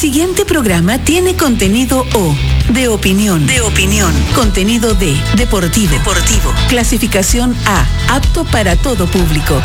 siguiente programa tiene contenido O, de opinión. Contenido D, deportivo. Clasificación A, apto para todo público.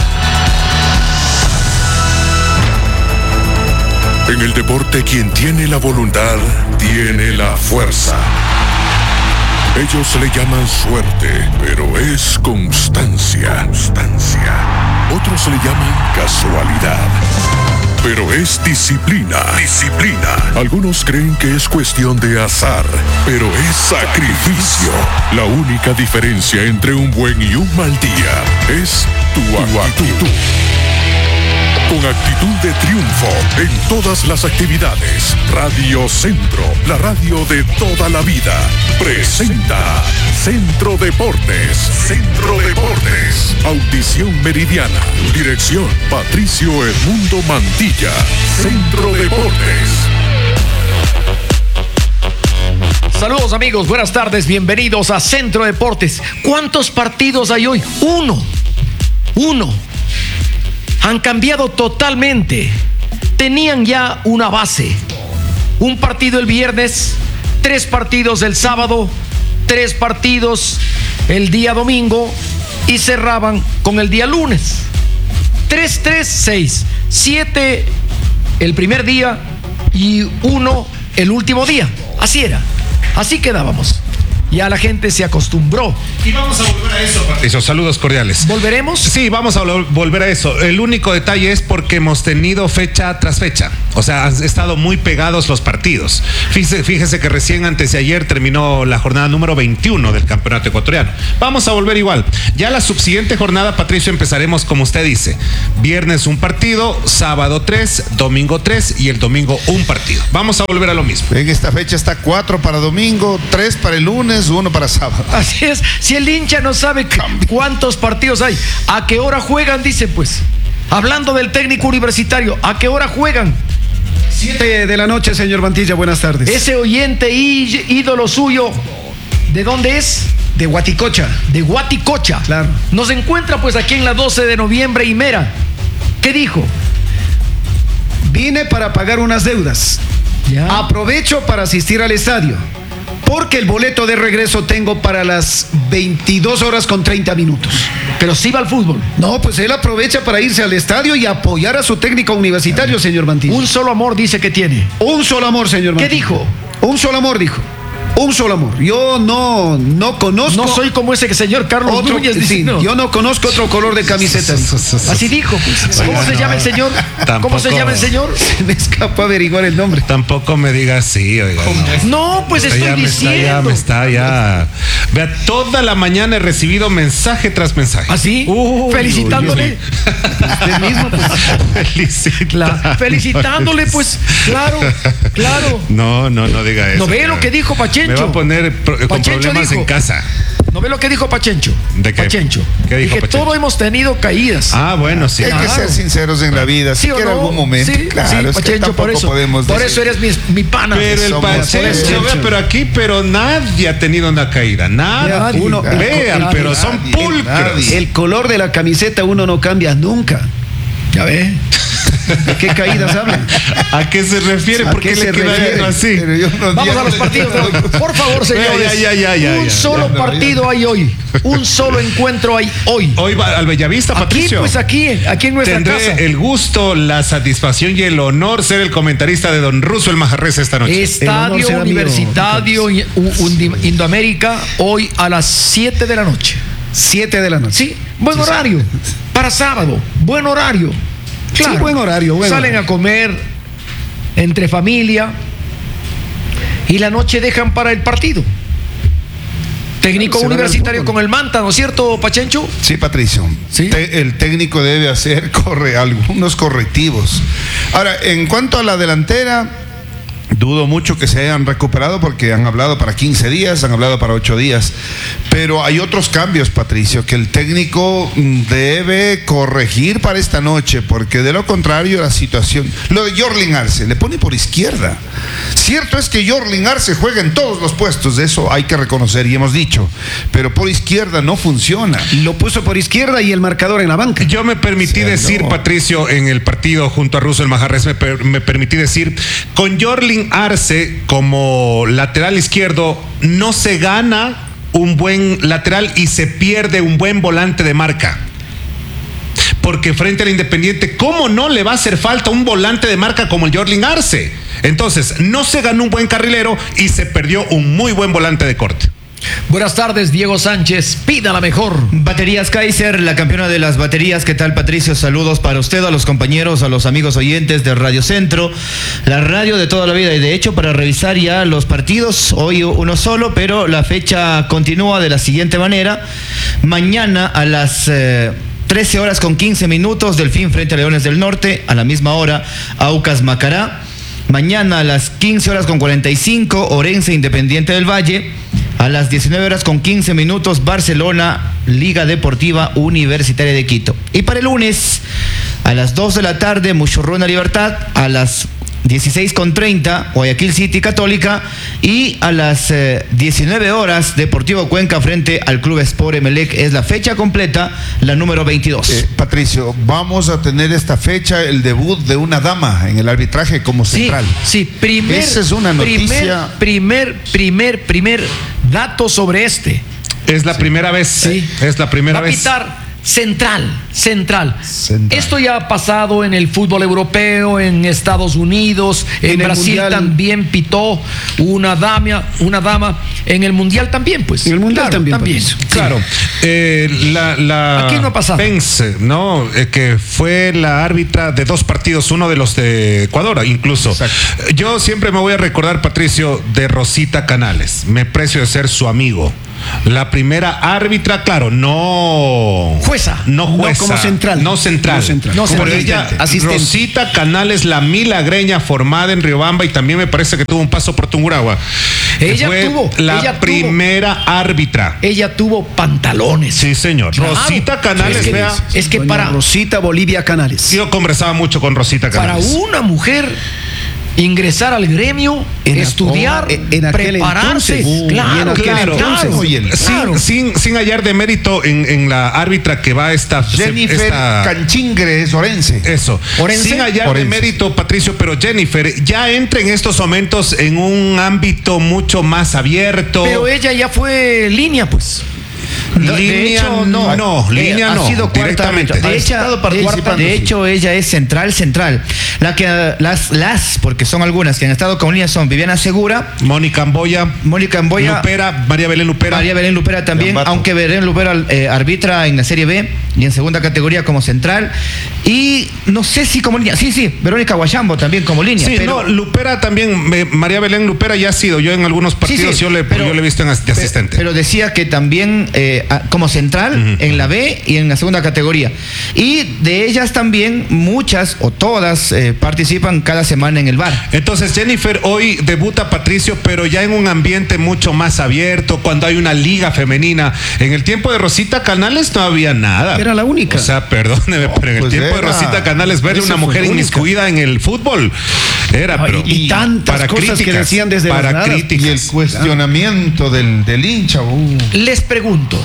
En el deporte, quien tiene la voluntad, tiene la fuerza. Ellos le llaman suerte, pero es constancia. Otros le llaman casualidad, pero es disciplina. Algunos creen que es cuestión de azar, pero es sacrificio. La única diferencia entre un buen y un mal día es tu actitud. Con actitud de triunfo en todas las actividades, Radio Centro, la radio de toda la vida, presenta Centro Deportes. Audición meridiana. Dirección Patricio Edmundo Mantilla. Centro Deportes. Saludos amigos, buenas tardes, bienvenidos a Centro Deportes. ¿Cuántos partidos hay hoy? Uno. Han cambiado totalmente. Tenían ya una base. Un partido el viernes, 3 partidos el sábado, 3 partidos el día domingo y cerraban con el día lunes. 3, 6, 7 el primer día y 1 el último día. Así era. Así quedábamos. Ya la gente se acostumbró. Y vamos a volver a eso, Patricio. Saludos cordiales. ¿Volveremos? Sí, vamos a volver a eso. El único detalle es porque hemos tenido fecha tras fecha. O sea, han estado muy pegados los partidos. Fíjese que recién antes de ayer terminó la jornada número 21 del campeonato ecuatoriano. Vamos a volver igual. Ya la subsiguiente jornada, Patricio, empezaremos como usted dice. Viernes un partido, sábado 3, domingo 3 y el domingo un partido. Vamos a volver a lo mismo. En esta fecha está 4 para domingo, 3 para el lunes, 1 para sábado. Así es. Si el hincha no sabe cuántos partidos hay, a qué hora juegan, dice pues. Hablando del técnico universitario, ¿a qué hora juegan? 7 de la noche, señor Mantilla, buenas tardes. Ese oyente ídolo suyo, ¿de dónde es? De Huaticocha. De Huaticocha. Claro. Nos encuentra pues aquí en la 12 de noviembre y Mera. ¿Qué dijo? Vine para pagar unas deudas. Ya. Aprovecho para asistir al estadio, porque el boleto de regreso tengo para las 22 horas con 30 minutos. Pero sí va al fútbol. No, pues él aprovecha para irse al estadio y apoyar a su técnico universitario, señor Mantilla. Un solo amor dice que tiene. Un solo amor, señor Mantilla. ¿Qué dijo? Un solo amor, dijo. Un solo amor. Yo no conozco. No soy como ese señor Carlos Núñez. Sí, no. yo no conozco otro color de camiseta. Así dijo. ¿Cómo se llama el señor? ¿Cómo se llama el señor? Se me escapó averiguar el nombre. Tampoco me diga así, oiga. No, pues estoy diciendo. Ya. Vea, toda la mañana he recibido mensaje tras mensaje. ¿Así? Felicitándole. Usted mismo, pues. Felicitándole, pues. Claro. No diga eso. ¿No ve lo que dijo Pachencho? Me va a poner con Pachencho problemas dijo, en casa. ¿No ve lo que dijo Pachencho? ¿De qué? Pachencho. ¿Qué dijo que Pachencho? todos hemos tenido caídas. Ah, bueno, sí. Hay que ser sinceros en la vida, ¿Sí siquiera o no? algún momento. Sí, claro, sí, es que Pachencho, tampoco por eso eres mi pana. Pero el Pachencho, pero nadie ha tenido una caída. Nadie. Vean, pero son pulcros. El color de la camiseta uno no cambia nunca. ¿Ya ve? ¿De qué caídas hablan? ¿A qué se refiere? ¿Por qué le queda así? Vamos a los partidos de hoy. Por favor, señores. Un solo partido hay hoy. Un solo encuentro hay hoy. Hoy va al Bellavista, Patricio. Aquí en nuestra Tendré casa. el gusto, la satisfacción y el honor ser el comentarista de don Russo el Majarrés esta noche. Estadio Universitario Indoamérica, hoy a las 7 de la noche. 7 de la noche. Sí, buen horario. Para sábado, buen horario. Claro, sí, buen horario. Salen a comer entre familia y la noche dejan para el partido. Técnico universitario con el Manta, ¿no es cierto, Pachencho? Sí, Patricio. ¿Sí? El técnico debe hacer algunos correctivos. Ahora, en cuanto a la delantera, Dudo mucho que se hayan recuperado porque han hablado para 15 días, han hablado para 8 días. Pero hay otros cambios, Patricio, que el técnico debe corregir para esta noche, porque de lo contrario la situación... Lo de Yorlin Arce, le pone por izquierda. Cierto es que Yorlin Arce juega en todos los puestos, de eso hay que reconocer y hemos dicho. Pero por izquierda no funciona. Lo puso por izquierda y el marcador en la banca. Yo me permití decir, Patricio, en el partido junto a Russell Majarres, me permití decir, con Yorlin Arce como lateral izquierdo no se gana un buen lateral y se pierde un buen volante de marca. Porque frente al Independiente, ¿cómo no le va a hacer falta un volante de marca como el Yorlin Arce? Entonces, no se ganó un buen carrilero y se perdió un muy buen volante de corte. Buenas tardes, Diego Sánchez, pida la mejor. Baterías Kaiser, la campeona de las baterías. ¿Qué tal, Patricio? Saludos para usted, a los compañeros, a los amigos oyentes de Radio Centro, la radio de toda la vida. Y de hecho, para revisar ya los partidos, hoy uno solo, pero la fecha continúa de la siguiente manera. Mañana a las 13 horas con 15 minutos, Delfín frente a Leones del Norte. A la misma hora, Aucas Macará. Mañana a las 15 horas con 45, Orense Independiente del Valle. A las 19 horas con 15 minutos, Barcelona, Liga Deportiva Universitaria de Quito. Y para el lunes, a las 2 de la tarde, Muchurruna Libertad. A las 16:30, Guayaquil City Católica. Y a las 19 horas, Deportivo Cuenca frente al Club Sport Emelec. Es la fecha completa, la número 22. Patricio, vamos a tener esta fecha el debut de una dama en el arbitraje como central. Sí, esa es una noticia. Primer dato sobre este. Es la primera vez. Sí. Es la primera vez. Va a pitar central. Esto ya ha pasado en el fútbol europeo, en Estados Unidos, en Brasil también pitó una dama, en el Mundial también, pues. En el Mundial también. Claro. Aquí no ha pasado. Pence, ¿no? Que fue la árbitra de 2 partidos, uno de los de Ecuador, incluso. Exacto. Yo siempre me voy a recordar, Patricio, de Rosita Canales. Me precio de ser su amigo. La primera árbitra, claro, no jueza, no como central. No central. Como ella, asistente. Rosita Canales, la milagreña, formada en Riobamba, y también me parece que tuvo un paso por Tungurahua. Ella fue tuvo la primera árbitra. Ella tuvo pantalones. Sí, señor. Claro. Rosita Canales, es que para Rosita Bolivia Canales. Yo conversaba mucho con Rosita Canales. Para una mujer ingresar al gremio, estudiar, prepararse, sin hallar de mérito en la árbitra que va Jennifer Canchingre es Orense. Eso. Sin hallar de mérito, Patricio, pero Jennifer ya entra en estos momentos en un ámbito mucho más abierto. Pero ella ya fue línea, pues. Línea no. Ha sido cuarta. De hecho, ella es central. Porque son algunas que han estado con línea son Viviana Segura, Mónica Amboya, Lupera, María Belén Lupera también, Gambato. Aunque Belén Lupera arbitra en la Serie B y en segunda categoría como central. Y no sé si como línea. Sí, Verónica Guayambo también como línea. Sí, pero Lupera también, María Belén Lupera ya ha sido. Yo en algunos partidos yo le he visto de asistente. Pero decía que también como central en la B y en la segunda categoría. Y de ellas también muchas o todas participan cada semana en el VAR. Entonces Jennifer hoy debuta, Patricio, pero ya en un ambiente mucho más abierto, cuando hay una liga femenina. En el tiempo de Rosita Canales no había nada. Era la única. O sea, perdóneme, pero en el tiempo de Rosita Canales verle una mujer inmiscuida en el fútbol era, pero y tantas para cosas críticas, que decían desde para las críticas. Y el cuestionamiento del hincha. Les pregunto,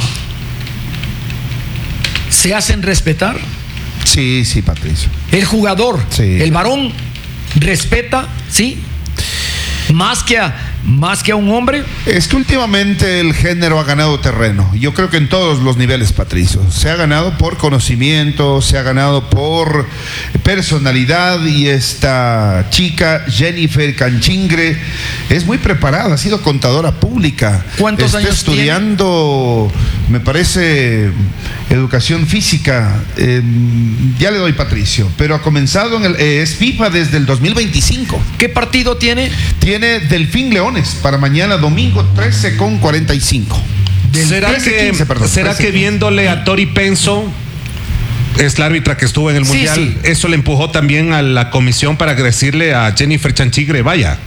¿se hacen respetar? Sí, Patricio. El jugador, el varón, respeta, ¿sí? Más que a un hombre. Es que últimamente el género ha ganado terreno. Yo creo que en todos los niveles, Patricio. Se ha ganado por conocimiento, se ha ganado por personalidad, y esta chica, Jennifer Canchingre, es muy preparada, ha sido contadora pública. ¿Cuántos años estudiando, me parece, educación física. Ya le doy, Patricio, pero ha comenzado es FIFA desde el 2025. ¿Qué partido tiene? Tiene Delfín Leones para mañana domingo 13:45. ¿Será que viéndole a Tori Penso, es la árbitra que estuvo en el Mundial, eso le empujó también a la comisión para decirle a Jennifer Canchingre, vaya?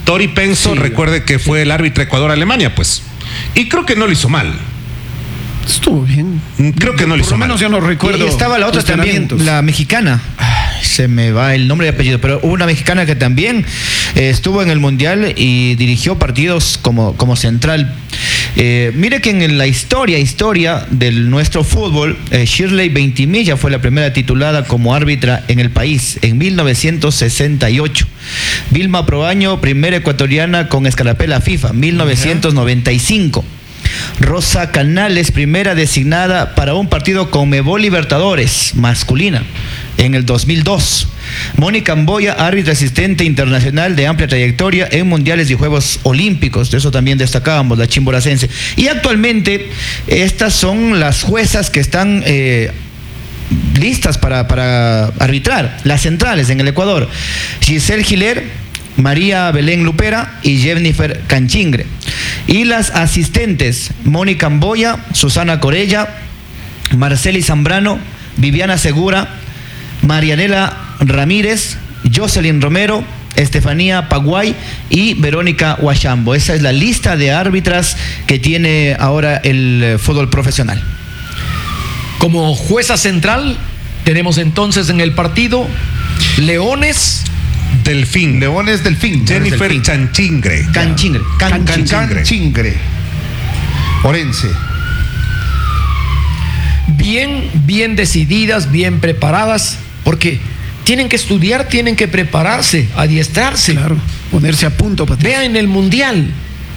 Tori Penso, Sí. recuerde que fue el árbitro Ecuador-Alemania, pues. Y creo que no lo hizo mal. Estuvo bien. Creo que no lo hizo Por lo mal. menos yo no recuerdo. Y estaba la otra también, cuestionamientos. la mexicana. Se me va el nombre y apellido, pero una mexicana que también estuvo en el Mundial y dirigió partidos como central. Mire que en la historia de nuestro fútbol, Shirley Ventimilla fue la primera titulada como árbitra en el país en 1968. Vilma Proaño, primera ecuatoriana con escarapela FIFA, 1995. Rosa Canales, primera designada para un partido Conmebol Libertadores masculina en el 2002. Mónica Amboya, árbitra asistente internacional de amplia trayectoria en mundiales y Juegos Olímpicos, de eso también destacábamos, la chimboracense. Y actualmente estas son las juezas que están listas para arbitrar, las centrales en el Ecuador: Giselle Giler, María Belén Lupera y Jennifer Canchingre. Y las asistentes: Mónica Amboya, Susana Corella, Marceli Zambrano, Viviana Segura, Marianela Ramírez, Jocelyn Romero, Estefanía Paguay y Verónica Huachambo. Esa es la lista de árbitras que tiene ahora el fútbol profesional. Como jueza central, tenemos entonces en el partido Leones. Delfín. Leones Delfín. Jennifer Canchingre. Canchingre. Canchingre. Orense. Bien decididas, bien preparadas, porque tienen que estudiar, tienen que prepararse, adiestrarse. Claro, ponerse a punto, Patricio. Vea en el Mundial,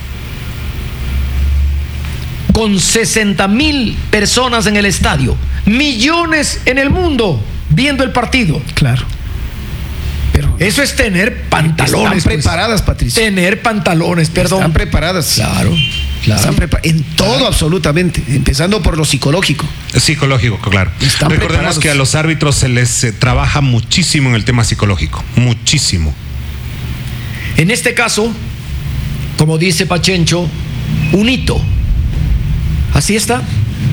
con 60,000 personas en el estadio, millones en el mundo viendo el partido. Claro. Pero Eso es tener pantalones. están preparadas, Patricio. Tener pantalones, perdón. Están preparadas. Claro. Están en todo, absolutamente, empezando por lo psicológico. Psicológico, claro. Están Recordemos preparados. que a los árbitros se les trabaja muchísimo en el tema psicológico. Muchísimo. En este caso, como dice Pachencho, un hito. Así está.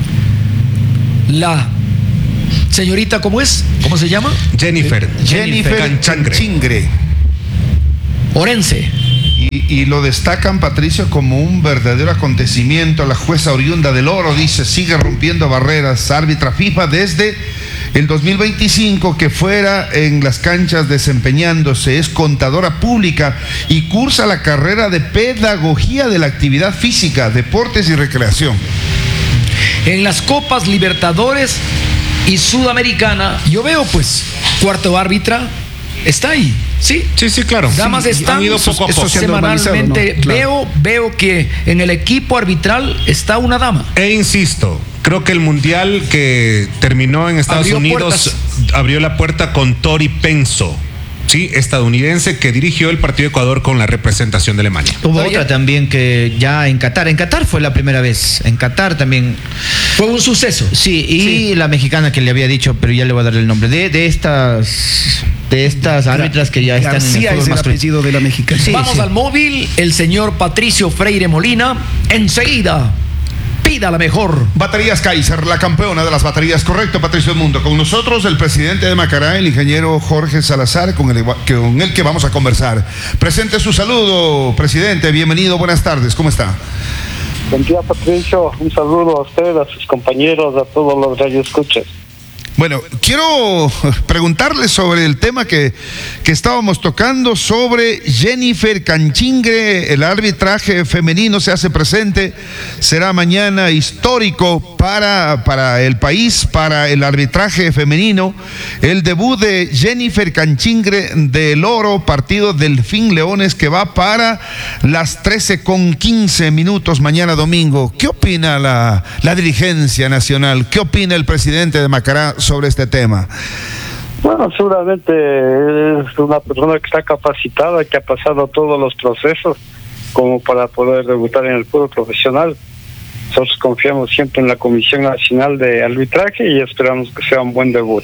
La señorita, ¿cómo es? ¿Cómo se llama? Jennifer Canchingre. Orense. Y lo destacan, Patricio, como un verdadero acontecimiento. La jueza oriunda del Oro dice: sigue rompiendo barreras, árbitra FIFA desde el 2025, que fuera en las canchas desempeñándose, es contadora pública y cursa la carrera de pedagogía de la actividad física, deportes y recreación. En las Copas Libertadores y Sudamericana, yo veo pues, cuarto árbitra está ahí, ¿sí? Sí, claro. Damas Sí, están han ido poco a eso poco. se ha normalizado, semanalmente. ¿no? Claro. Veo que en el equipo arbitral está una dama. E insisto, creo que el mundial que terminó en Estados Abrió Unidos abrió la puerta con Tori Penso, sí, estadounidense, que dirigió el partido de Ecuador con la representación de Alemania. Hubo Oye. otra también que ya en Qatar fue la primera vez. En Qatar también. Fue un suceso. Sí, y la mexicana que le había dicho, pero ya le voy a dar el nombre. De estas árbitras que ya están en García el es fútbol el masculino. apellido de la mexicana. Sí, Vamos sí. al móvil, el señor Patricio Freire Molina, enseguida, pida la mejor. Baterías Kaiser, la campeona de las baterías. Correcto, Patricio Mundo. Con nosotros el presidente de Macará, el ingeniero Jorge Salazar, con el que vamos a conversar. Presente su saludo, presidente. Bienvenido, buenas tardes. ¿Cómo está? Buen día, Patricio. Un saludo a usted, a sus compañeros, a todos los radioescuchas. Bueno, quiero preguntarle sobre el tema que estábamos tocando, sobre Jennifer Canchingre. El arbitraje femenino se hace presente, será mañana histórico para el país, para el arbitraje femenino. El debut de Jennifer Canchingre del Oro, partido Delfín Leones, que va para las 13:15 mañana domingo. ¿Qué opina la dirigencia nacional? ¿Qué opina el presidente de Macará sobre este tema? Bueno, seguramente es una persona que está capacitada, que ha pasado todos los procesos como para poder debutar en el fútbol profesional. Nosotros confiamos siempre en la Comisión Nacional de Arbitraje y esperamos que sea un buen debut.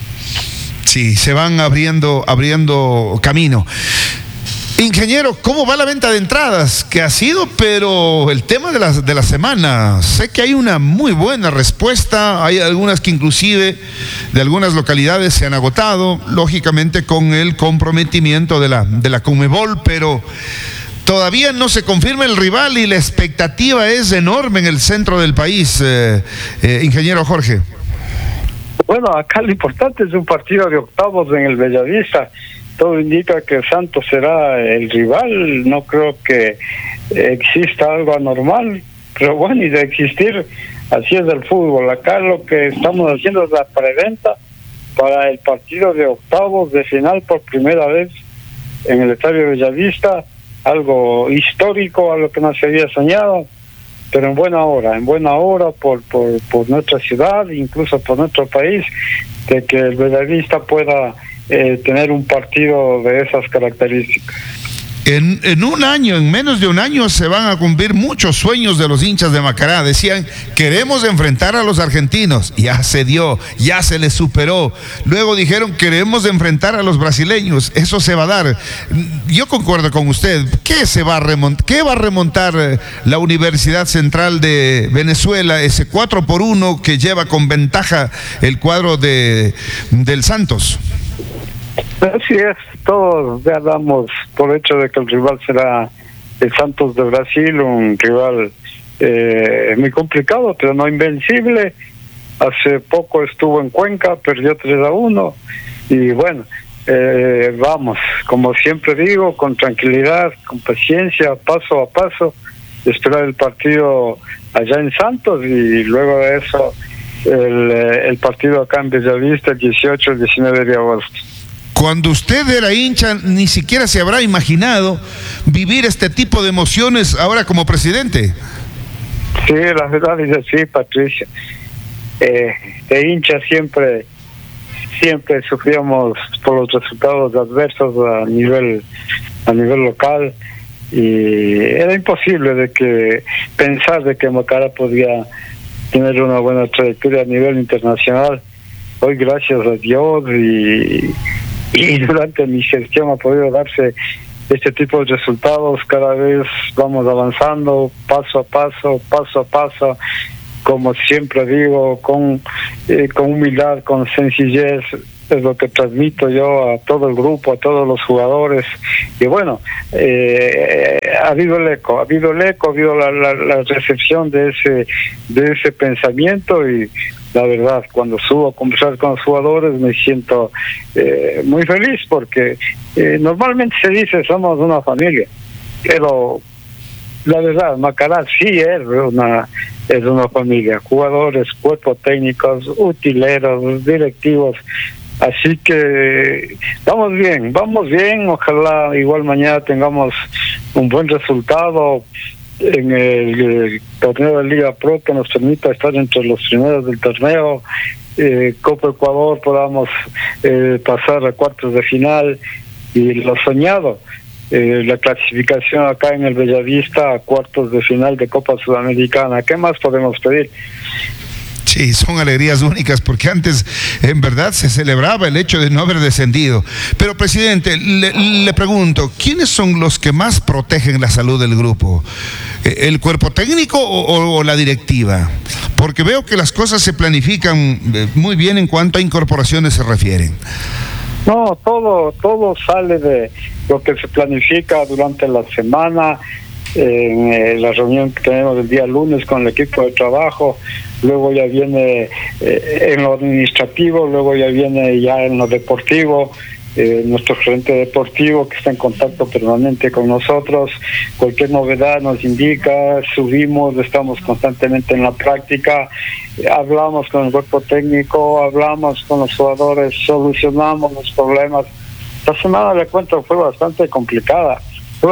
Sí, se van abriendo camino. Ingeniero, ¿cómo va la venta de entradas? Que ha sido, pero el tema de la semana, sé que hay una muy buena respuesta, hay algunas que inclusive de algunas localidades se han agotado, lógicamente con el comprometimiento de la Conmebol, pero todavía no se confirma el rival y la expectativa es enorme en el centro del país, ingeniero Jorge. Bueno, acá lo importante es un partido de octavos en el Bellavista. Todo indica que Santos será el rival. No creo que exista algo anormal, pero bueno, y de existir, así es el fútbol. Acá lo que estamos haciendo es la preventa para el partido de octavos de final por primera vez en el Estadio Bellavista, algo histórico, algo que no se había soñado, pero en buena hora por nuestra ciudad, incluso por nuestro país, de que el Bellavista pueda tener un partido de esas características. En un año, en menos de un año, se van a cumplir muchos sueños de los hinchas de Macará. Decían, queremos enfrentar a los argentinos. Ya se dio, ya se les superó. Luego dijeron, queremos enfrentar a los brasileños. Eso se va a dar. Yo concuerdo con usted. ¿Qué va a remontar la Universidad Central de Venezuela? Ese 4-1 que lleva con ventaja el cuadro del Santos. Así es, todos ya damos por hecho de que el rival será el Santos de Brasil, un rival muy complicado, pero no invencible. Hace poco estuvo en Cuenca, perdió 3-1 y bueno, vamos, como siempre digo, con tranquilidad, con paciencia, paso a paso, esperar el partido allá en Santos y luego de eso el partido acá en Bellavista el 18 el 19 de agosto. Cuando usted era hincha, ni siquiera se habrá imaginado vivir este tipo de emociones ahora como presidente. Sí, la verdad es así, Patricio. De hincha siempre sufríamos por los resultados adversos a nivel local y era imposible de que pensar de que Macará podía tener una buena trayectoria a nivel internacional. Hoy, gracias a Dios y durante mi gestión ha podido darse este tipo de resultados. Cada vez vamos avanzando paso a paso, como siempre digo, con humildad, con sencillez, es lo que transmito yo a todo el grupo, a todos los jugadores. Y bueno, ha habido el eco, ha habido la recepción de ese pensamiento y la verdad, cuando subo a conversar con los jugadores me siento muy feliz porque normalmente se dice somos una familia, pero la verdad, Macará sí es una familia, jugadores, cuerpos técnicos, utileros, directivos, así que vamos bien, ojalá igual mañana tengamos un buen resultado en el torneo de Liga Pro que nos permita estar entre los primeros del torneo, Copa Ecuador podamos pasar a cuartos de final y lo soñado, la clasificación acá en el Bellavista a cuartos de final de Copa Sudamericana. ¿Qué más podemos pedir? Sí, son alegrías únicas porque antes en verdad se celebraba el hecho de no haber descendido. Pero presidente, le pregunto, ¿quiénes son los que más protegen la salud del grupo? ¿El cuerpo técnico o la directiva? Porque veo que las cosas se planifican muy bien en cuanto a incorporaciones se refieren. No, todo sale de lo que se planifica durante la semana, en la reunión que tenemos el día lunes con el equipo de trabajo, luego ya viene en lo administrativo, luego ya viene ya en lo deportivo, nuestro gerente deportivo que está en contacto permanente con nosotros, cualquier novedad nos indica, subimos, estamos constantemente en la práctica, hablamos con el cuerpo técnico, hablamos con los jugadores, solucionamos los problemas. La semana, le cuento, fue bastante complicada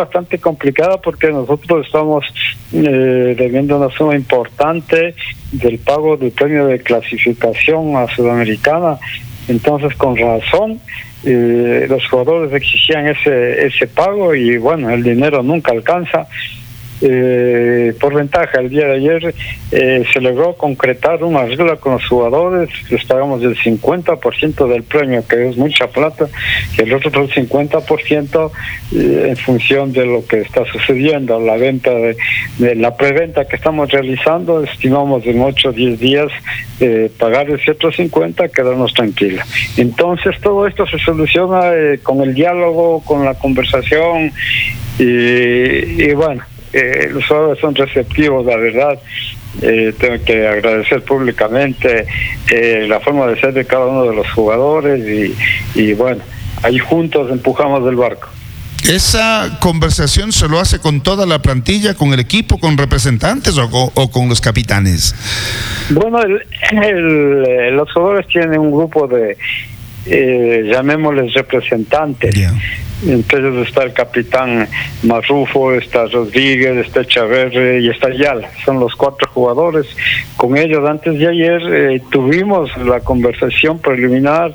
porque nosotros estamos debiendo una suma importante del pago del premio de clasificación a Sudamericana. Entonces, con razón, los jugadores exigían ese pago y bueno, el dinero nunca alcanza. por ventaja. El día de ayer se logró concretar una regla con los jugadores, les pagamos el 50% del premio, que es mucha plata, y el otro 50% en función de lo que está sucediendo. La venta de la preventa que estamos realizando, estimamos en 8 o 10 días pagar ese otro 50, quedarnos tranquilos. Entonces todo esto se soluciona con el diálogo, con la conversación, y bueno, los jugadores son receptivos, la verdad. Tengo que agradecer públicamente la forma de ser de cada uno de los jugadores, y bueno, ahí juntos empujamos el barco. ¿Esa conversación se lo hace con toda la plantilla, con el equipo, con representantes o con los capitanes? Bueno, los jugadores tienen un grupo de, llamémosles representantes. Yeah. Entre ellos está el capitán Marrufo, está Rodríguez, está Echaverri y está Ayala. Son los 4 jugadores. Con ellos antes de ayer tuvimos la conversación preliminar,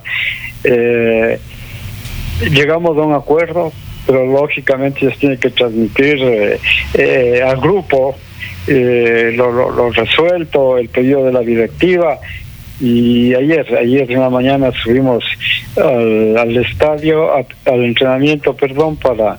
llegamos a un acuerdo, pero lógicamente ellos tienen que transmitir al grupo lo resuelto, el pedido de la directiva. Y ayer en la mañana subimos al estadio, al entrenamiento, para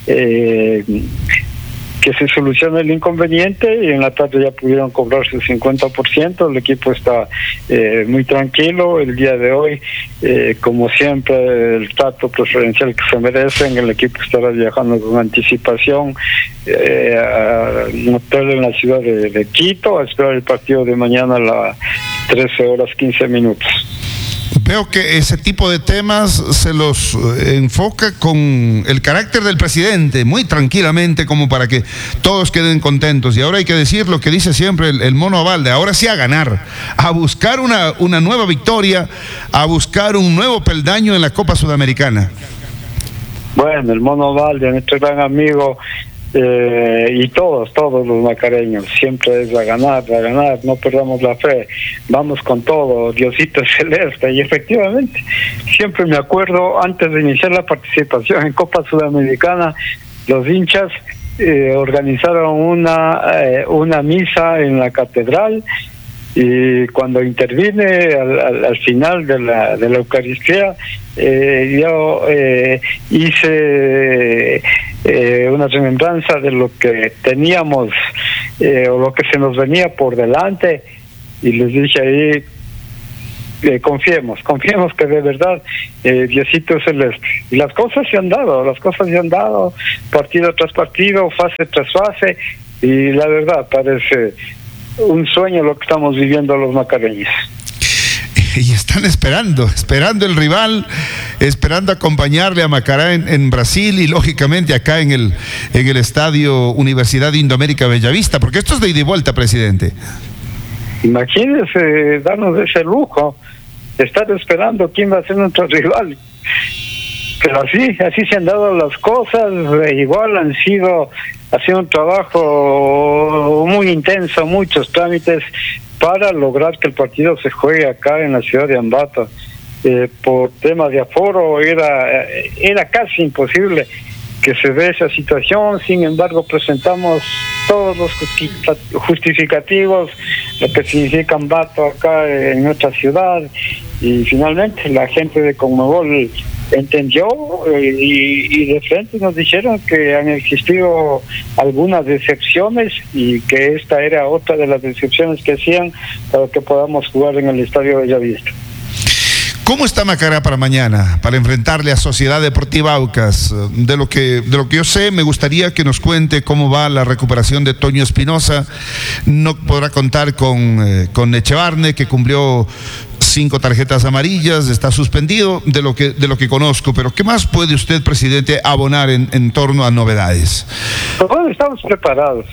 que se solucione el inconveniente, y en la tarde ya pudieron cobrar su 50%. El equipo está muy tranquilo el día de hoy, como siempre, el trato preferencial que se merecen. El equipo estará viajando con anticipación a un hotel en la ciudad de Quito a esperar el partido de mañana a las 13:15. Veo que ese tipo de temas se los enfoca con el carácter del presidente, muy tranquilamente, como para que todos queden contentos. Y ahora hay que decir lo que dice siempre el Mono Abalde: ahora sí a ganar, a buscar una nueva victoria, a buscar un nuevo peldaño en la Copa Sudamericana. Bueno, el Mono Abalde, nuestro gran amigo, y todos los macareños, siempre es a ganar, no perdamos la fe, vamos con todo, Diosito celeste. Y efectivamente, siempre me acuerdo, antes de iniciar la participación en Copa Sudamericana, los hinchas organizaron una misa en la catedral, y cuando intervine al final de la Eucaristía, yo hice una remembranza de lo que teníamos o lo que se nos venía por delante, y les dije ahí, confiemos que de verdad Diosito celeste. Y las cosas se han dado, partido tras partido, fase tras fase, y la verdad parece un sueño lo que estamos viviendo los macareños. Y están esperando el rival, esperando acompañarle a Macará en Brasil, y lógicamente acá en el estadio Universidad Indoamérica Bellavista, porque esto es de ida y vuelta, presidente. Imagínense darnos ese lujo, estar esperando quién va a ser nuestro rival. Pero así se han dado las cosas. Igual ha sido un trabajo muy intenso, muchos trámites para lograr que el partido se juegue acá en la ciudad de Ambato. Por temas de aforo era casi imposible que se dé esa situación. Sin embargo, presentamos todos los justificativos, lo que significa Ambato acá en nuestra ciudad, y finalmente la gente de Conmebol entendió, y de frente nos dijeron que han existido algunas decepciones, y que esta era otra de las decepciones que hacían para que podamos jugar en el Estadio Bellavista. ¿Cómo está Macará para mañana, para enfrentarle a Sociedad Deportiva Aucas? De lo que yo sé, me gustaría que nos cuente cómo va la recuperación de Toño Espinosa. No podrá contar con Echevarne, que cumplió 5 tarjetas amarillas, está suspendido, de lo que conozco. Pero ¿qué más puede usted, presidente, abonar en torno a novedades? Bueno, estamos preparados,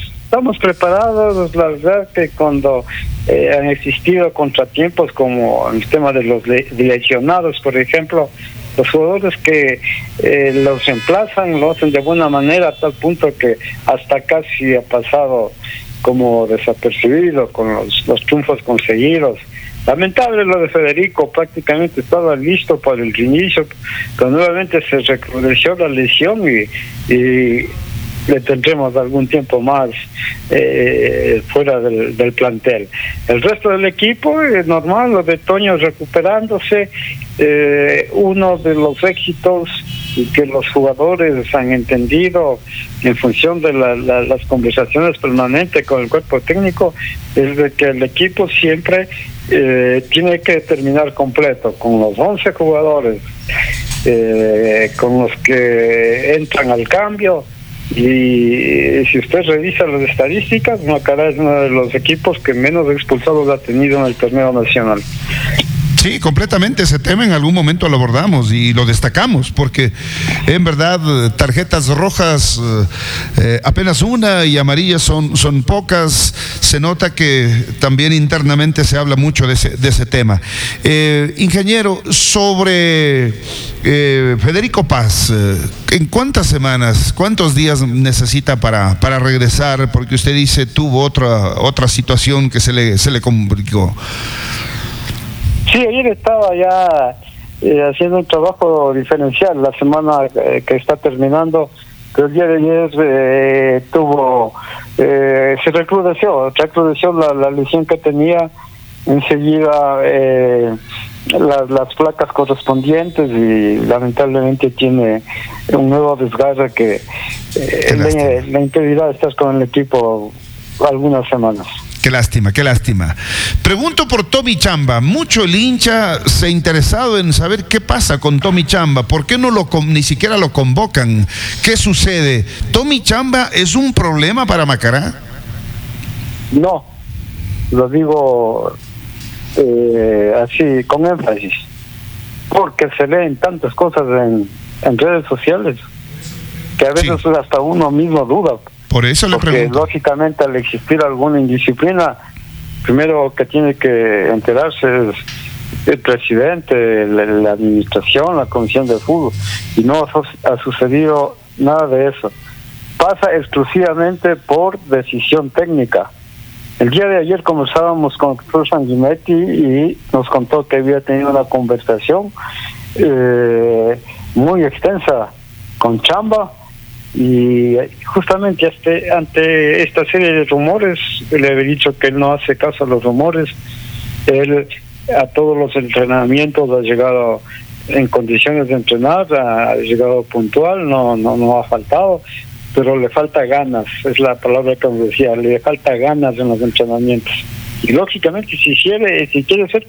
la verdad que cuando han existido contratiempos como el tema de los lesionados, por ejemplo, los jugadores que los reemplazan lo hacen de buena manera, a tal punto que hasta casi ha pasado como desapercibido con los triunfos conseguidos. Lamentable lo de Federico, prácticamente estaba listo para el reinicio, pero nuevamente se recrudeció la lesión, y le tendremos algún tiempo más fuera del plantel. El resto del equipo es normal, lo de Toño recuperándose. Uno de los éxitos que los jugadores han entendido en función de las conversaciones permanentes con el cuerpo técnico es de que el equipo siempre tiene que terminar completo con los 11 jugadores con los que entran al cambio. Y si usted revisa las estadísticas, Macará es uno de los equipos que menos expulsados ha tenido en el torneo nacional. Sí, completamente. Ese tema en algún momento lo abordamos y lo destacamos, porque en verdad tarjetas rojas apenas una y amarillas son pocas. Se nota que también internamente se habla mucho de ese tema. Ingeniero, sobre Federico Paz, ¿en cuántas semanas, cuántos días necesita para regresar? Porque usted dice tuvo otra situación que se le complicó. Sí, ayer estaba ya haciendo un trabajo diferencial. La semana que está terminando, pero el día de ayer se recrudeció la lesión que tenía. Enseguida las placas correspondientes y lamentablemente tiene un nuevo desgarre que le impedirá estar con el equipo algunas semanas. Qué lástima, qué lástima. Pregunto por Tommy Chamba. Mucho el hincha se ha interesado en saber qué pasa con Tommy Chamba. ¿Por qué ni siquiera lo convocan? ¿Qué sucede? ¿Tommy Chamba es un problema para Macará? No, lo digo así, con énfasis. Porque se leen tantas cosas en redes sociales que a veces sí, hasta uno mismo duda. Por eso le pregunto. Porque lógicamente al existir alguna indisciplina, primero que tiene que enterarse es el presidente, la administración, la comisión de fútbol, y no ha sucedido nada de eso. Pasa exclusivamente por decisión técnica. El día de ayer conversábamos con el doctor Sanguinetti y nos contó que había tenido una conversación muy extensa con Chamba. Y justamente ante esta serie de rumores, le había dicho que él no hace caso a los rumores. Él a todos los entrenamientos ha llegado en condiciones de entrenar, ha llegado puntual, no ha faltado, pero le falta ganas, es la palabra que me decía, le falta ganas en los entrenamientos. Y lógicamente si quiere ser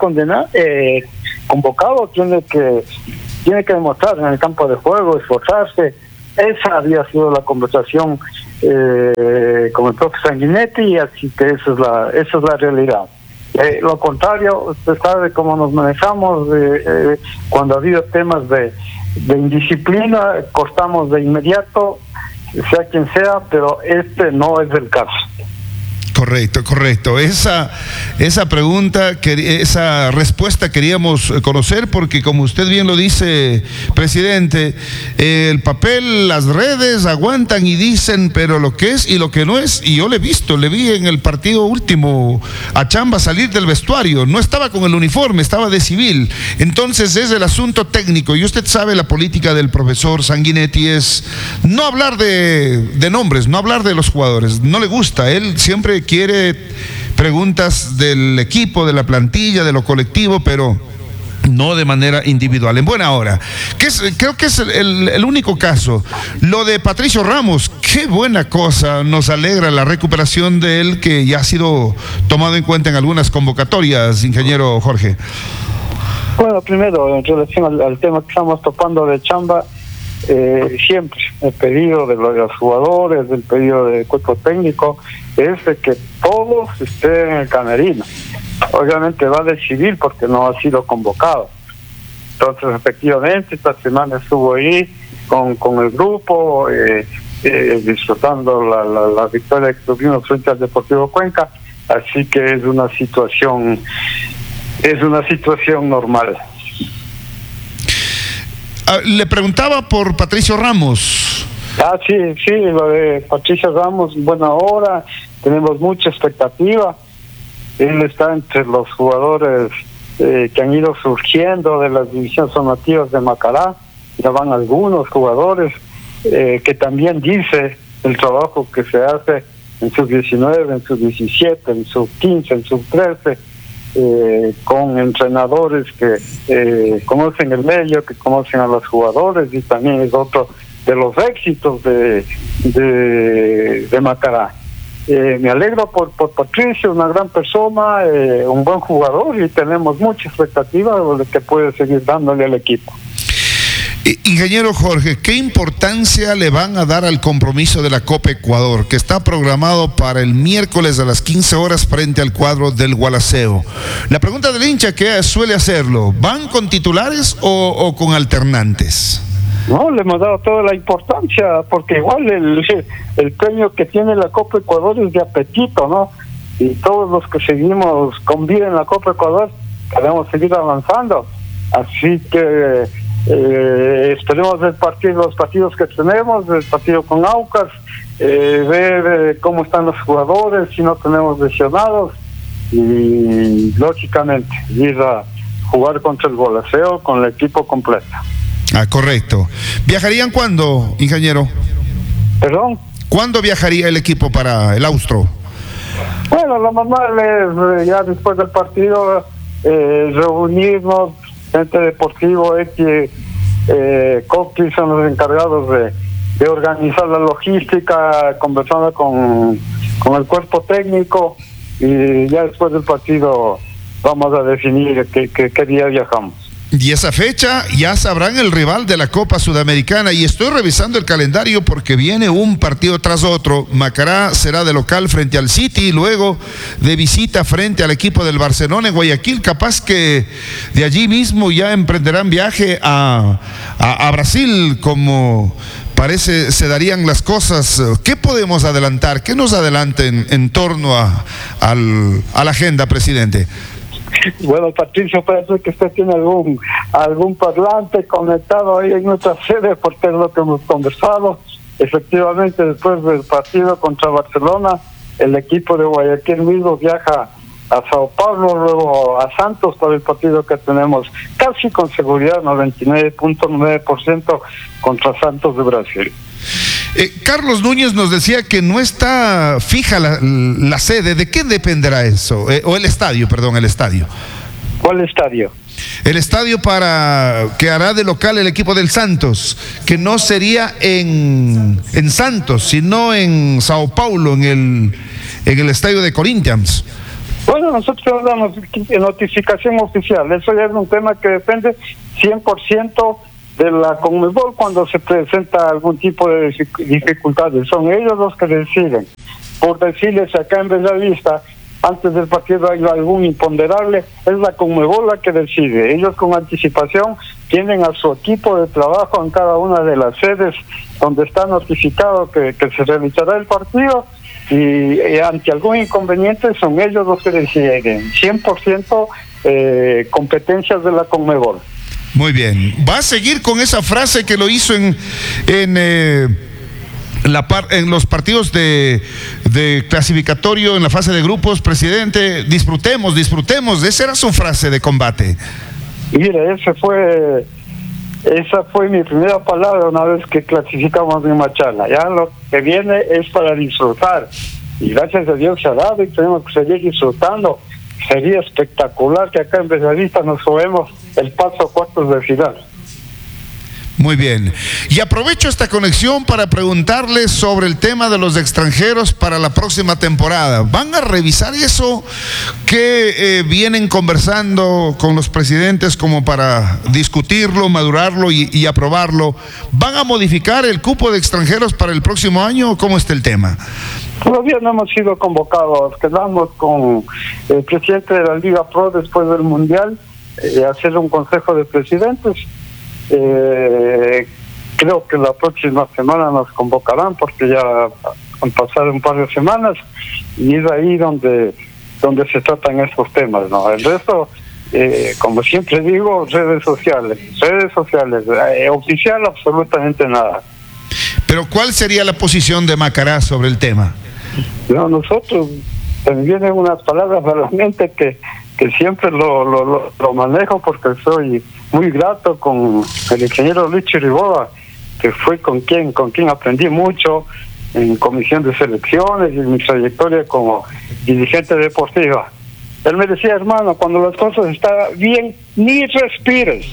convocado, tiene que demostrar en el campo de juego, esforzarse. Esa había sido la conversación con el profe Sanguinetti, y así que esa es la realidad. Lo contrario, usted sabe cómo nos manejamos, cuando ha habido temas de indisciplina, cortamos de inmediato, sea quien sea, pero este no es el caso. Correcto. Esa pregunta, esa respuesta queríamos conocer, porque como usted bien lo dice, presidente, el papel, las redes aguantan y dicen, pero lo que es y lo que no es, y yo le vi en el partido último a Chamba salir del vestuario, no estaba con el uniforme, estaba de civil. Entonces es el asunto técnico, y usted sabe la política del profesor Sanguinetti es no hablar de nombres, no hablar de los jugadores, no le gusta, él siempre quiere preguntas del equipo, de la plantilla, de lo colectivo, pero no de manera individual. En buena hora. Creo que es el único caso. Lo de Patricio Ramos, qué buena cosa, nos alegra la recuperación de él, que ya ha sido tomado en cuenta en algunas convocatorias, ingeniero Jorge. Bueno, primero, en relación al tema que estamos topando de Chamba, siempre el pedido de los jugadores, el pedido del cuerpo técnico es de que todos estén en el camerino. Obviamente va a decidir porque no ha sido convocado. Entonces, efectivamente, esta semana estuvo ahí con el grupo, disfrutando la victoria que tuvimos frente al Deportivo Cuenca. Así que es una situación normal. Le preguntaba por Patricio Ramos. Sí, lo de Patricio Ramos, buena hora, tenemos mucha expectativa. Él está entre los jugadores que han ido surgiendo de las divisiones formativas de Macará. Ya van algunos jugadores que también dice el trabajo que se hace en sub-19, en sub-17, en sub-15, en sub-13, con entrenadores que conocen el medio, que conocen a los jugadores, y también es otro de los éxitos de Macará. Me alegro por Patricio, una gran persona, un buen jugador, y tenemos mucha expectativa de que puede seguir dándole al equipo. Ingeniero Jorge, ¿qué importancia le van a dar al compromiso de la Copa Ecuador, que está programado para el miércoles a las 15 horas frente al cuadro del Gualaceo? La pregunta del hincha que suele hacerlo, ¿van con titulares o con alternantes? No, le hemos dado toda la importancia, porque igual el premio que tiene la Copa Ecuador es de apetito, ¿no? Y todos los que seguimos con vida en la Copa Ecuador queremos seguir avanzando. Así que esperemos los partidos que tenemos, el partido con Aucas, ver cómo están los jugadores, si no tenemos lesionados, y lógicamente ir a jugar contra el Gualaceo con el equipo completo. Ah, correcto. ¿Viajarían cuándo, ingeniero? ¿Perdón? ¿Cuándo viajaría el equipo para el Austro? Bueno, lo normal es ya después del partido reunirnos, Centro Deportivo, Coqui son los encargados de organizar la logística, conversando con el cuerpo técnico, y ya después del partido vamos a definir qué día viajamos. Y esa fecha ya sabrán el rival de la Copa Sudamericana, y estoy revisando el calendario porque viene un partido tras otro. Macará será de local frente al City, y luego de visita frente al equipo del Barcelona en Guayaquil. Capaz que de allí mismo ya emprenderán viaje a Brasil, como parece se darían las cosas. ¿Qué podemos adelantar? ¿Qué nos adelanten en torno a la agenda, presidente? Bueno, Patricio, parece que usted tiene algún parlante conectado ahí en nuestra sede, porque es lo que hemos conversado. Efectivamente, después del partido contra Barcelona, el equipo de Guayaquil mismo viaja a Sao Paulo, luego a Santos para el partido que tenemos casi con seguridad, 99.9% contra Santos de Brasil. Carlos Núñez nos decía que no está fija la sede. ¿De qué dependerá eso? O el estadio, perdón, el estadio. ¿Cuál estadio? El estadio que hará de local el equipo del Santos, que no sería en Santos, sino en Sao Paulo, en el estadio de Corinthians. Bueno, nosotros damos notificación oficial. Eso ya es un tema que depende 100% de la Conmebol cuando se presenta algún tipo de dificultades. Son ellos los que deciden. Por decirles, acá en Bellavista, antes del partido hay algún imponderable, es la Conmebol la que decide. Ellos con anticipación tienen a su equipo de trabajo en cada una de las sedes donde está notificado que se realizará el partido, y ante algún inconveniente son ellos los que deciden. 100% competencias de la Conmebol. Muy bien. ¿Va a seguir con esa frase que lo hizo en los partidos de clasificatorio en la fase de grupos, presidente? Disfrutemos. Esa era su frase de combate. Mire, esa fue mi primera palabra una vez que clasificamos en Machala. Ya lo que viene es para disfrutar, y gracias a Dios se ha dado y tenemos que seguir disfrutando. Sería espectacular que acá en Bellavista nos juguemos el paso a cuartos de final. Muy bien. Y aprovecho esta conexión para preguntarles sobre el tema de los extranjeros para la próxima temporada. ¿Van a revisar eso que vienen conversando con los presidentes como para discutirlo, madurarlo y aprobarlo? ¿Van a modificar el cupo de extranjeros para el próximo año o cómo está el tema? Todavía no hemos sido convocados. Quedamos con el presidente de la Liga Pro después del Mundial, hacer un consejo de presidentes. Creo que la próxima semana nos convocarán, porque ya han pasado un par de semanas, y es ahí donde se tratan estos temas, ¿no? El resto, como siempre digo, redes sociales, oficial absolutamente nada. Pero ¿cuál sería la posición de Macará sobre el tema? No, nosotros, me vienen unas palabras a la mente que siempre lo manejo, porque soy muy grato con el ingeniero Luis Chiriboga, que fue con quien aprendí mucho, en comisión de selecciones y en mi trayectoria como dirigente deportiva. Él me decía, hermano, cuando las cosas están bien, ni respires,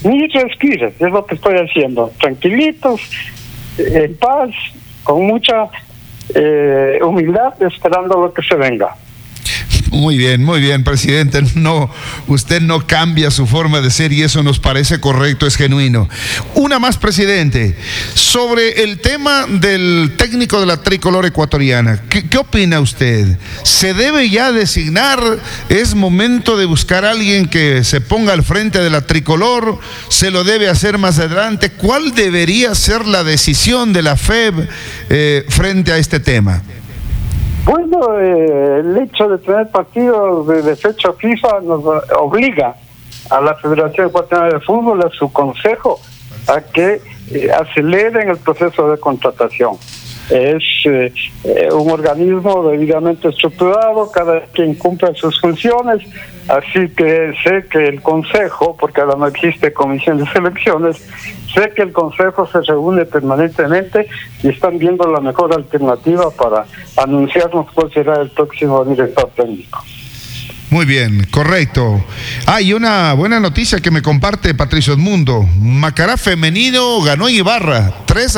es lo que estoy haciendo, tranquilitos, en paz, con mucha humildad, esperando lo que se venga. Muy bien, presidente. No, usted no cambia su forma de ser y eso nos parece correcto, es genuino. Una más, presidente, sobre el tema del técnico de la tricolor ecuatoriana. ¿Qué opina usted? ¿Se debe ya designar? ¿Es momento de buscar a alguien que se ponga al frente de la tricolor? ¿Se lo debe hacer más adelante? ¿Cuál debería ser la decisión de la FEB frente a este tema? Bueno, el hecho de tener partidos de fecha FIFA nos obliga a la Federación Ecuatoriana de Fútbol, a su consejo, a que aceleren el proceso de contratación. Es un organismo debidamente estructurado, cada quien cumple sus funciones, así que sé que el Consejo, porque ahora no existe comisión de selecciones, sé que el Consejo se reúne permanentemente y están viendo la mejor alternativa para anunciarnos cuál será el próximo director técnico. Muy bien, correcto. Hay una buena noticia que me comparte Patricio Edmundo. Macará femenino ganó Ibarra,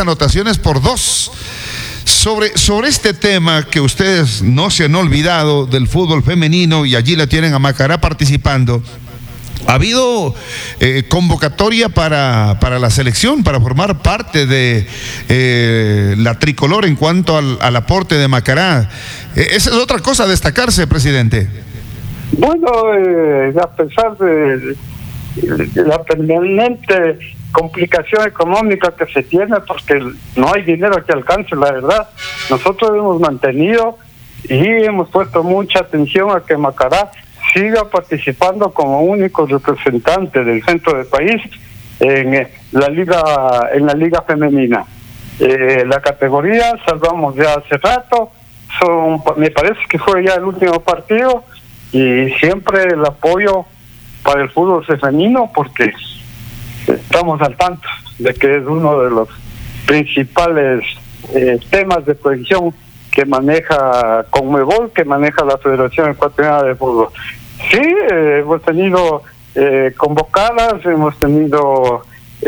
3-2. Sobre este tema que ustedes no se han olvidado del fútbol femenino y allí la tienen a Macará participando, ¿ha habido convocatoria para la selección, para formar parte de la tricolor en cuanto al aporte de Macará? Esa es otra cosa a destacarse, presidente. Bueno, a pesar de la permanente complicación económica que se tiene, porque no hay dinero que alcance, la verdad, nosotros hemos mantenido y hemos puesto mucha atención a que Macará siga participando como único representante del centro del país en la liga femenina. La categoría salvamos ya hace rato, me parece que fue ya el último partido, y siempre el apoyo para el fútbol femenino, porque estamos al tanto de que es uno de los principales temas de proyección que maneja Conmebol, que maneja la Federación Ecuatoriana de Fútbol. Sí, hemos tenido convocadas, hemos tenido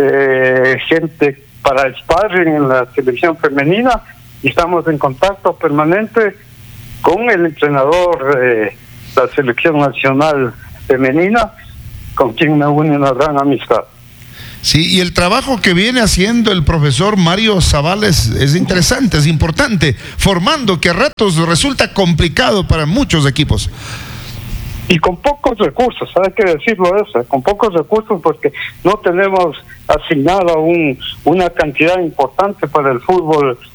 gente para sparring en la selección femenina y estamos en contacto permanente con el entrenador de la selección nacional femenina, con quien me une una gran amistad. Sí, y el trabajo que viene haciendo el profesor Mario Zavala es interesante, es importante, formando, que a ratos resulta complicado para muchos equipos. Y con pocos recursos, hay que decirlo eso, con pocos recursos, porque no tenemos asignado una cantidad importante para el fútbol